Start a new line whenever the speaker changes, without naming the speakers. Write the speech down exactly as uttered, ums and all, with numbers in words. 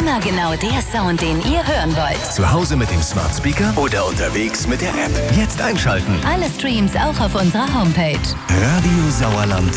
Immer genau der Sound, den ihr hören wollt.
Zu Hause mit dem Smart Speaker oder unterwegs mit der App. Jetzt einschalten.
Alle Streams auch auf unserer Homepage.
Radio Sauerland.